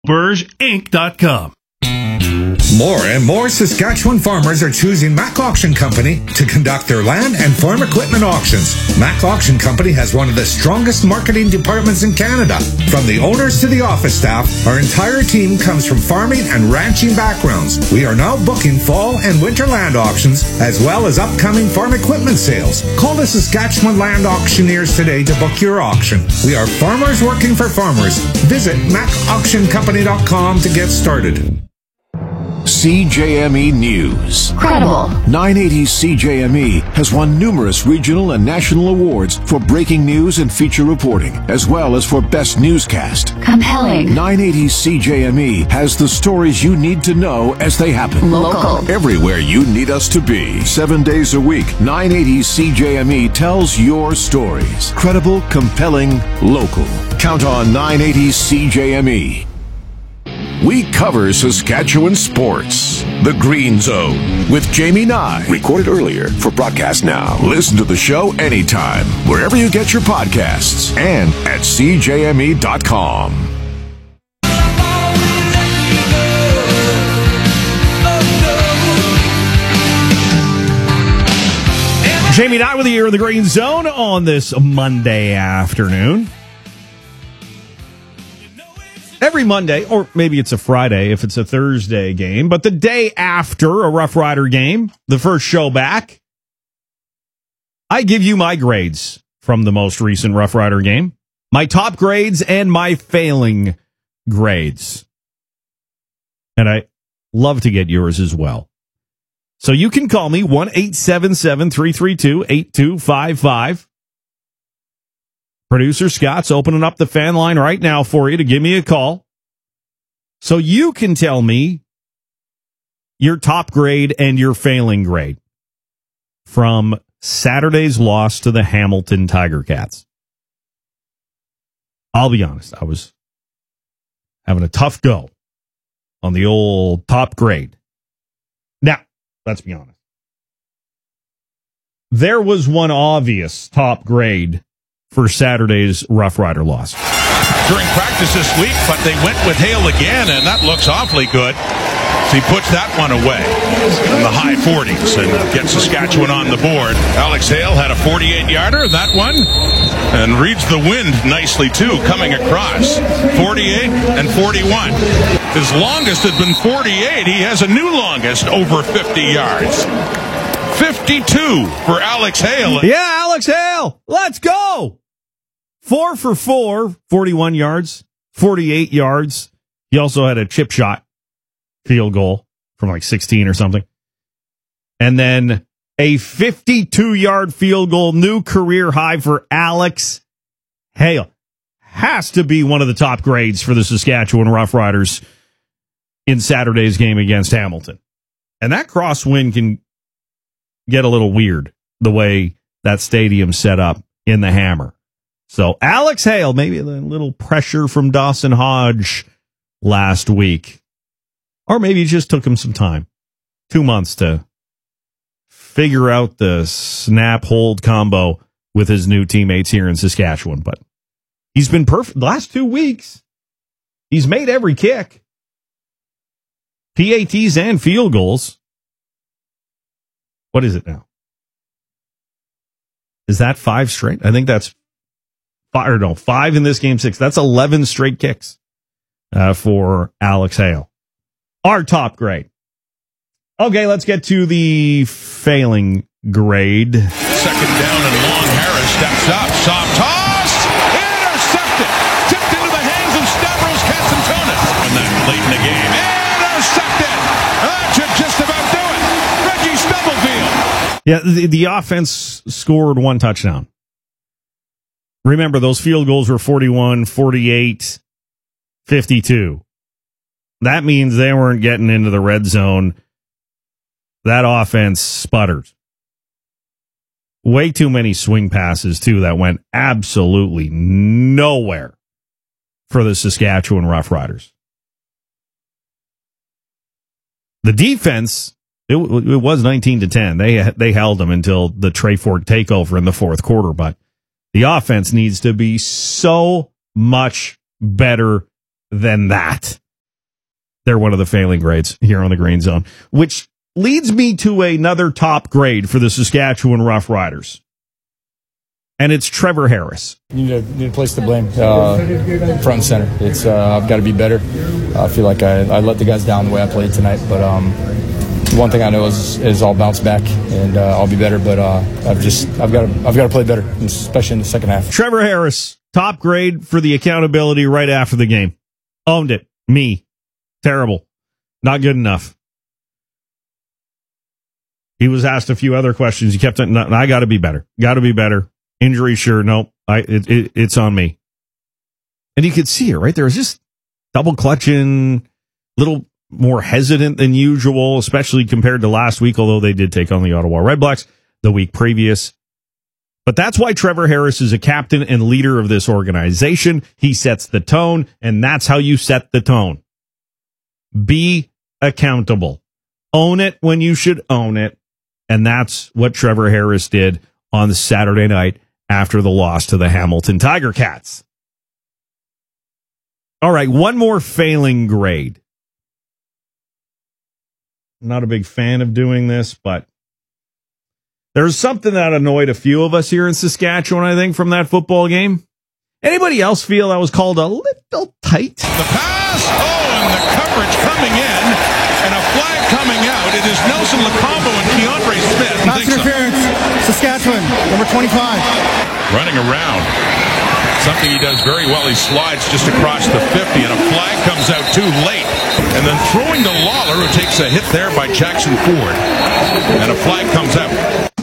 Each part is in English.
BergeInc.com. More and more Saskatchewan farmers are choosing Mac Auction Company to conduct their land and farm equipment auctions. Mac Auction Company has one of the strongest marketing departments in Canada. From the owners to the office staff, our entire team comes from farming and ranching backgrounds. We are now booking fall and winter land auctions, as well as upcoming farm equipment sales. Call the Saskatchewan Land Auctioneers today to book your auction. We are farmers working for farmers. Visit MacAuctionCompany.com to get started. CJME News. Credible. 980 CJME has won numerous regional and national awards for breaking news and feature reporting, as well as for best newscast. Compelling. 980 CJME has the stories you need to know as they happen. Local. Everywhere you need us to be. 7 days a week, 980 CJME tells your stories. Credible, compelling, local. Count on 980 CJME. We cover Saskatchewan sports. The Green Zone with Jamie Nye. Recorded earlier for broadcast now. Listen to the show anytime, wherever you get your podcasts, and at CJME.com. Jamie Nye with you here in the Green Zone on this Monday afternoon. Every Monday, or maybe it's a Friday if it's a Thursday game, but the day after a Rough Rider game, the first show back, I give you my grades from the most recent Rough Rider game, my top grades and my failing grades. And I love to get yours as well. So you can call me 1-877-332-8255. Producer Scott's opening up the fan line right now for you to give me a call. So you can tell me your top grade and your failing grade from Saturday's loss to the Hamilton Tiger Cats. I'll be honest, I was having a tough go on the old top grade. Now, let's be honest. There was one obvious top grade for Saturday's Rough Rider loss. During practice this week, but they went with Hale again, and that looks awfully good. So he puts that one away in the high 40s and gets Saskatchewan on the board. Alex Hale had a 48-yarder, that one, and reads the wind nicely, too, coming across. 48 and 41. His longest had been 48. He has a new longest, over 50 yards. 52 for Alex Hale. Yeah, Alex Hale, let's go. 4 for 4, 41 yards, 48 yards. He also had a chip shot field goal from like 16 or something. And then a 52-yard field goal, new career high for Alex Hale. Has to be one of the top grades for the Saskatchewan Roughriders in Saturday's game against Hamilton. And that crosswind can get a little weird the way that stadium's set up in the Hammer. So Alex Hale, maybe a little pressure from Dawson Hodge last week. Or maybe it just took him some time. 2 months to figure out the snap-hold combo with his new teammates here in Saskatchewan. But he's been perfect the last 2 weeks. He's made every kick. PATs and field goals. What is it now? Is that 5 straight? I think that's 5 in this game, 6. That's 11 straight kicks for Alex Hale. Our top grade. Okay, let's get to the failing grade. Second down and long. Harris steps up. Soft toss. Intercepted. Tipped into the hands of Stavros Katsantonis. And that late in the game. Intercepted. That should just about do it. Reggie Stubblefield. Yeah, the offense scored 1 touchdown. Remember, those field goals were 41, 48, 52. That means they weren't getting into the red zone. That offense sputtered. Way too many swing passes, too, that went absolutely nowhere for the Saskatchewan Roughriders. The defense, it was 19-10. They held them until the Trey Ford takeover in the fourth quarter, but the offense needs to be so much better than that. They're one of the failing grades here on the Green Zone, which leads me to another top grade for the Saskatchewan Roughriders. And it's Trevor Harris. You need a place to blame, front and center. It's I've got to be better. I feel like I let the guys down the way I played tonight, but one thing I know is I'll bounce back and I'll be better. But I've got to play better, especially in the second half. Trevor Harris, top grade for the accountability right after the game. Owned it. Me. Terrible. Not good enough. He was asked a few other questions. He kept saying, no, I got to be better. Got to be better. Injury, sure. Nope. It's on me. And you could see it, right? There was just double clutching, little more hesitant than usual, especially compared to last week, although they did take on the Ottawa Redblacks the week previous. But that's why Trevor Harris is a captain and leader of this organization. He sets the tone, and that's how you set the tone. Be accountable. Own it when you should own it. And that's what Trevor Harris did on the Saturday night after the loss to the Hamilton Tiger Cats. All right, one more failing grade. I'm not a big fan of doing this, but there's something that annoyed a few of us here in Saskatchewan, I think, from that football game. Anybody else feel that was called a little tight? The pass, and the coverage coming in, and a flag coming out. It is Nelson Lacombo and Keandre Smith. Pass interference, Saskatchewan, number 25. Running around. Something he does very well. He slides just across the 50, and a flag comes out too late. And then throwing to Lawler, who takes a hit there by Jackson Ford. And a flag comes out.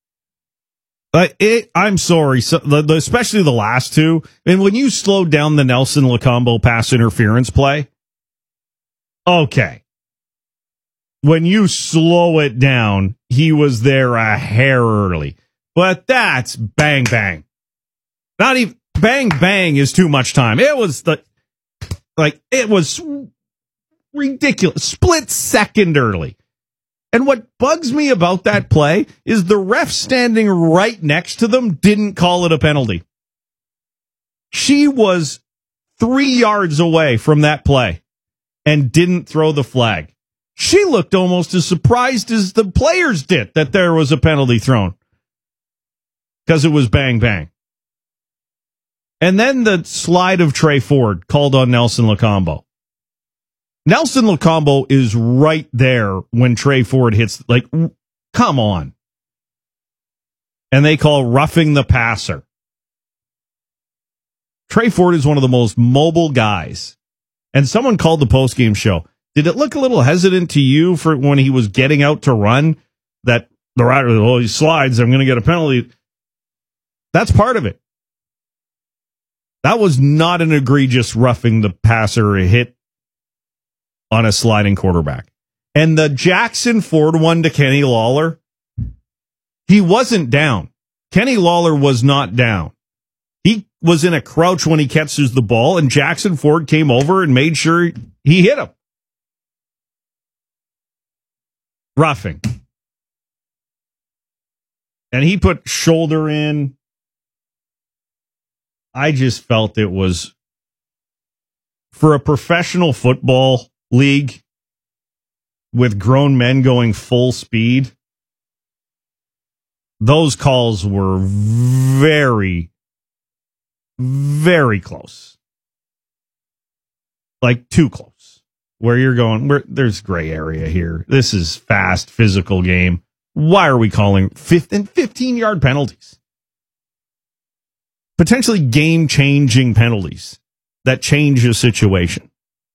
I'm sorry, especially the last two. And when you slowed down the Nelson Lacombo pass interference play, okay. When you slow it down, he was there a hair early. But that's bang, bang. Not even bang, bang is too much time. It was it was ridiculous. Split second early. And what bugs me about that play is the ref standing right next to them didn't call it a penalty. She was 3 yards away from that play and didn't throw the flag. She looked almost as surprised as the players did that there was a penalty thrown because it was bang, bang. And then the slide of Trey Ford called on Nelson Lacombo. Nelson Lacombo is right there when Trey Ford hits, come on. And they call roughing the passer. Trey Ford is one of the most mobile guys. And someone called the postgame show. Did it look a little hesitant to you for when he was getting out to run? That the rider, he slides, I'm going to get a penalty. That's part of it. That was not an egregious roughing the passer hit on a sliding quarterback. And the Jackson Ford one to Kenny Lawler, he wasn't down. Kenny Lawler was not down. He was in a crouch when he catches the ball, and Jackson Ford came over and made sure he hit him. Roughing. And he put shoulder in. I just felt it was, for a professional football league with grown men going full speed, those calls were very, very close. Like too close. Where you're going, there's gray area here. This is fast, physical game. Why are we calling 15-yard penalties? Potentially game-changing penalties that change a situation.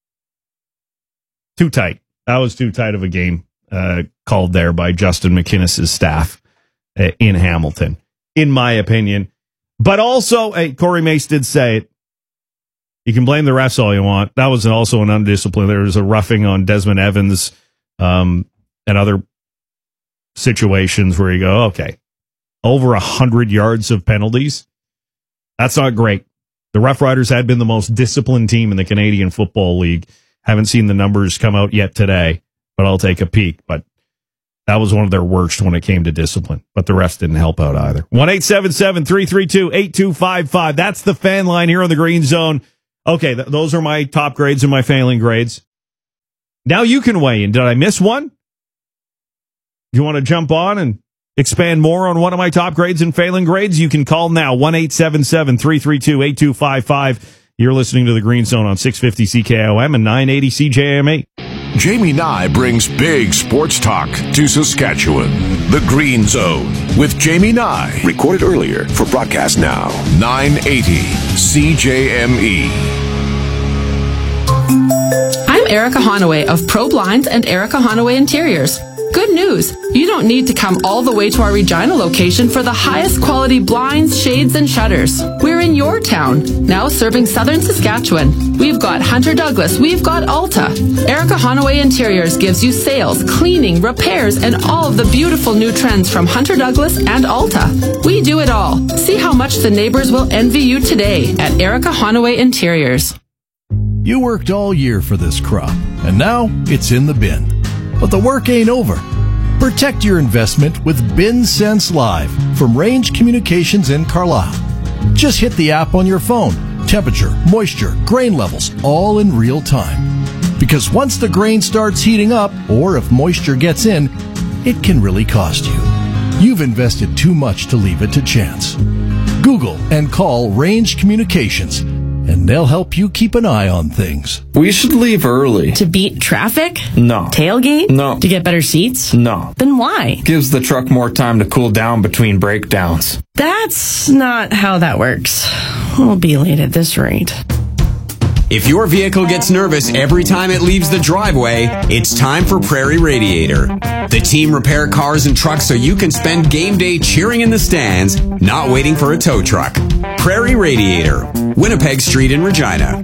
Too tight. That was too tight of a game called there by Justin McInnes' staff in Hamilton, in my opinion. But also, Corey Mace did say it. You can blame the refs all you want. That was also an undisciplined. There was a roughing on Desmond Evans and other situations where you go, okay, over 100 yards of penalties. That's not great. The Rough Riders had been the most disciplined team in the Canadian Football League. Haven't seen the numbers come out yet today, but I'll take a peek. But that was one of their worst when it came to discipline. But the refs didn't help out either. 1-877-332-8255. That's the fan line here on the Green Zone. Okay, those are my top grades and my failing grades. Now you can weigh in. Did I miss one? You want to jump on and expand more on one of my top grades and failing grades? You can call now, 1-877-332-8255. You're listening to The Green Zone on 650 CKOM and 980 CJME. Jamie Nye brings big sports talk to Saskatchewan. The Green Zone with Jamie Nye. Recorded earlier for broadcast now. 980 CJME. I'm Erica Honaway of Pro Blinds and Erica Honaway Interiors. Good news! You don't need to come all the way to our Regina location for the highest quality blinds, shades, and shutters. We're in your town, now serving southern Saskatchewan. We've got Hunter Douglas, we've got Alta. Erica Honaway Interiors gives you sales, cleaning, repairs, and all of the beautiful new trends from Hunter Douglas and Alta. We do it all. See how much the neighbors will envy you today at Erica Honaway Interiors. You worked all year for this crop, and now it's in the bin. But the work ain't over. Protect your investment with BinSense Live from Range Communications in Carlisle. Just hit the app on your phone. Temperature, moisture, grain levels, all in real time. Because once the grain starts heating up, or if moisture gets in, it can really cost you. You've invested too much to leave it to chance. Google and call Range Communications, and they'll help you keep an eye on things. We should leave early. To beat traffic? No. Tailgate? No. To get better seats? No. Then why? Gives the truck more time to cool down between breakdowns. That's not how that works. We'll be late at this rate. If your vehicle gets nervous every time it leaves the driveway, it's time for Prairie Radiator. The team repair cars and trucks so you can spend game day cheering in the stands, not waiting for a tow truck. Prairie Radiator, Winnipeg Street in Regina.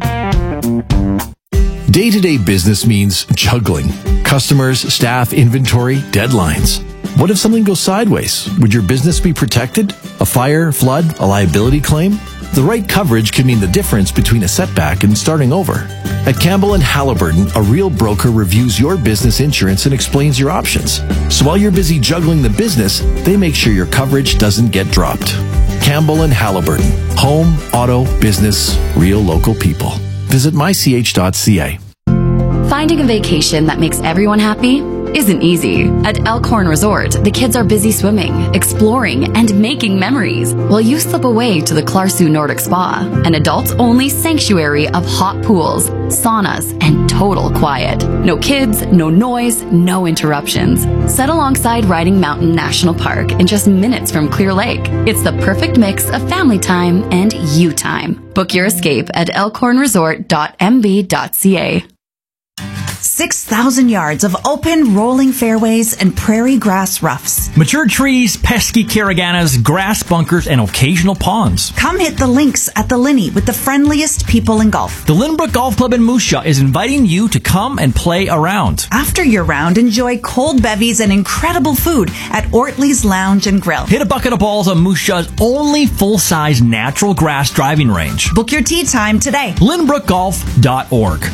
Day-to-day business means juggling. Customers, staff, inventory, deadlines. What if something goes sideways? Would your business be protected? A fire, flood, a liability claim? The right coverage can mean the difference between a setback and starting over. At Campbell & Halliburton, a real broker reviews your business insurance and explains your options. So while you're busy juggling the business, they make sure your coverage doesn't get dropped. Campbell & Halliburton. Home, auto, business, real local people. Visit mych.ca. Finding a vacation that makes everyone happy isn't easy. At Elkhorn Resort, the kids are busy swimming, exploring, and making memories, while you slip away to the Clarsu Nordic Spa, an adults-only sanctuary of hot pools, saunas, and total quiet. No kids, no noise, no interruptions. Set alongside Riding Mountain National Park in just minutes from Clear Lake. It's the perfect mix of family time and you time. Book your escape at elkhornresort.mb.ca. 6,000 yards of open, rolling fairways and prairie grass roughs. Mature trees, pesky caraganas, grass bunkers, and occasional ponds. Come hit the links at the Linney with the friendliest people in golf. The Lynbrook Golf Club in Moose Jaw is inviting you to come and play around. After your round, enjoy cold bevies and incredible food at Ortley's Lounge and Grill. Hit a bucket of balls on Moose Jaw's only full-size natural grass driving range. Book your tee time today. LynbrookGolf.org.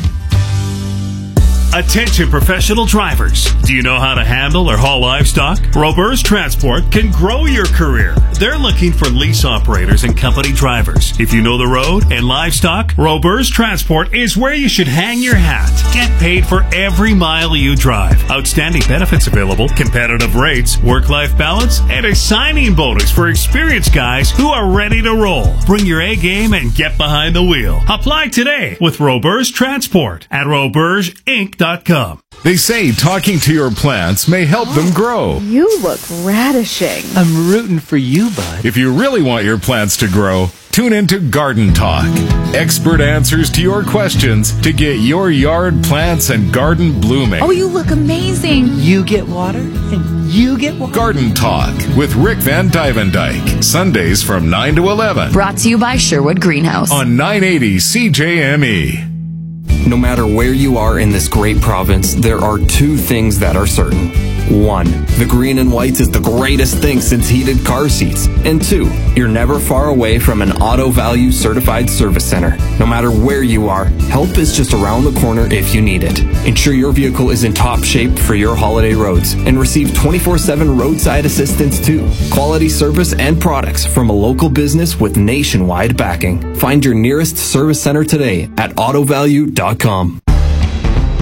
Attention professional drivers. Do you know how to handle or haul livestock? Robers Transport can grow your career. They're looking for lease operators and company drivers. If you know the road and livestock, Robers Transport is where you should hang your hat. Get paid for every mile you drive. Outstanding benefits available, competitive rates, work-life balance, and a signing bonus for experienced guys who are ready to roll. Bring your A game and get behind the wheel. Apply today with Robers Transport at robersinc.com. They say talking to your plants may help them grow. You look radishing. I'm rooting for you, bud. If you really want your plants to grow, tune into Garden Talk. Expert answers to your questions to get your yard plants and garden blooming. Oh, you look amazing. You get water and you get water. Garden Talk with Rick Van Dyke. Sundays from 9 to 11. Brought to you by Sherwood Greenhouse. On 980 CJME. No matter where you are in this great province, there are two things that are certain. 1. The green and whites is the greatest thing since heated car seats. And 2. You're never far away from an Auto Value certified service center. No matter where you are, help is just around the corner if you need it. Ensure your vehicle is in top shape for your holiday roads and receive 24/7 roadside assistance too. Quality service and products from a local business with nationwide backing. Find your nearest service center today at autovalue.com.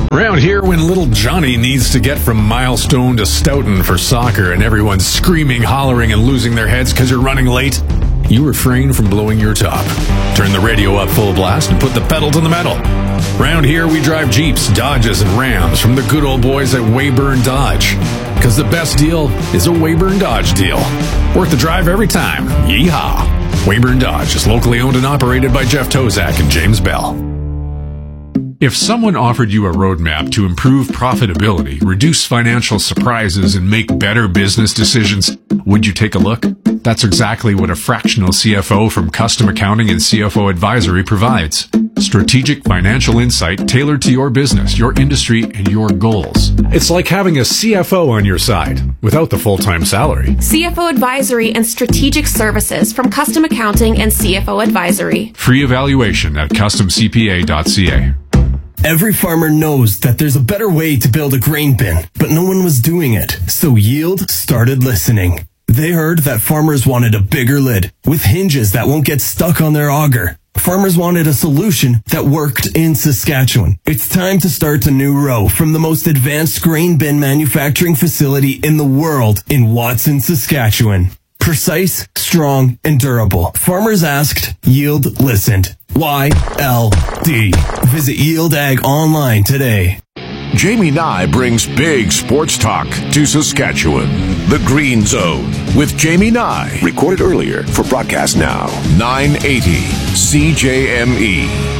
Around here, when little Johnny needs to get from Milestone to Stoughton for soccer and everyone's screaming, hollering, and losing their heads because you're running late, you refrain from blowing your top. Turn the radio up full blast and put the pedal to the metal. Around here, we drive Jeeps, Dodges, and Rams from the good old boys at Weyburn Dodge. Because the best deal is a Weyburn Dodge deal. Worth the drive every time. Yeehaw! Weyburn Dodge is locally owned and operated by Jeff Tozak and James Bell. If someone offered you a roadmap to improve profitability, reduce financial surprises, and make better business decisions, would you take a look? That's exactly what a fractional CFO from Custom Accounting and CFO Advisory provides. Strategic financial insight tailored to your business, your industry, and your goals. It's like having a CFO on your side without the full-time salary. CFO Advisory and Strategic Services from Custom Accounting and CFO Advisory. Free evaluation at customcpa.ca. Every farmer knows that there's a better way to build a grain bin, but no one was doing it. So Yield started listening. They heard that farmers wanted a bigger lid with hinges that won't get stuck on their auger. Farmers wanted a solution that worked in Saskatchewan. It's time to start a new row from the most advanced grain bin manufacturing facility in the world in Watson, Saskatchewan. Precise, strong, and durable. Farmers asked, Yield listened. YLD. Visit Yield Ag online today. Jamie Nye brings big sports talk to Saskatchewan. The Green Zone with Jamie Nye. Recorded earlier for broadcast now. 980 CJME.